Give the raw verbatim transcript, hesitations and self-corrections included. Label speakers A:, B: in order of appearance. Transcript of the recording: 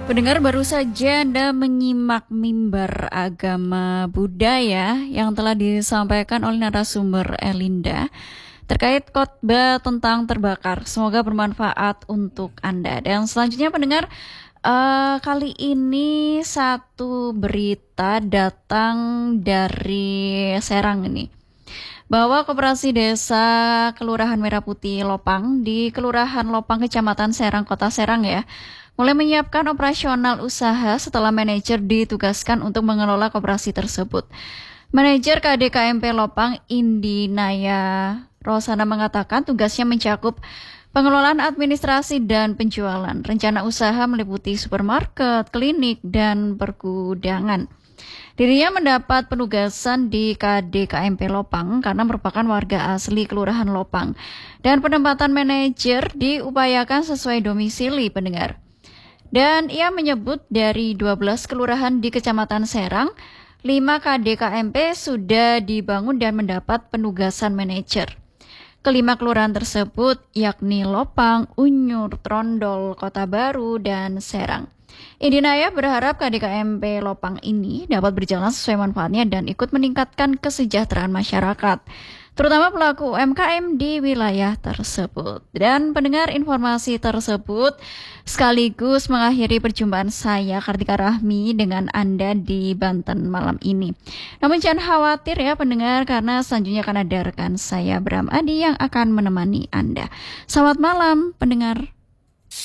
A: Pendengar, baru saja Anda menyimak mimbar agama budaya yang telah disampaikan oleh narasumber Elinda terkait khotbah tentang terbakar. Semoga bermanfaat untuk Anda. Dan selanjutnya pendengar, uh, kali ini satu berita datang dari Serang ini, bahwa Koperasi Desa Kelurahan Merah Putih Lopang di Kelurahan Lopang Kecamatan Serang Kota Serang ya, mulai menyiapkan operasional usaha setelah manajer ditugaskan untuk mengelola koperasi tersebut. Manajer K D K M P Lopang Indi Naya Rosana mengatakan tugasnya mencakup pengelolaan administrasi dan penjualan. Rencana usaha meliputi supermarket, klinik, dan pergudangan. Dirinya mendapat penugasan di K D K M P Lopang karena merupakan warga asli Kelurahan Lopang. Dan penempatan manajer diupayakan sesuai domisili, pendengar. Dan ia menyebut dari dua belas kelurahan di Kecamatan Serang, lima K D K M P sudah dibangun dan mendapat penugasan manajer. Kelima kelurahan tersebut yakni Lopang, Unyur, Trondol, Kota Baru, dan Serang. Indinaya berharap K D K M P Lopang ini dapat berjalan sesuai manfaatnya dan ikut meningkatkan kesejahteraan masyarakat, terutama pelaku U M K M di wilayah tersebut. Dan pendengar, informasi tersebut sekaligus mengakhiri perjumpaan saya Kartika Rahmi dengan Anda di Banten malam ini. Namun jangan khawatir ya pendengar, karena selanjutnya akan ada rekan saya Bram Adi yang akan menemani Anda. Selamat malam pendengar.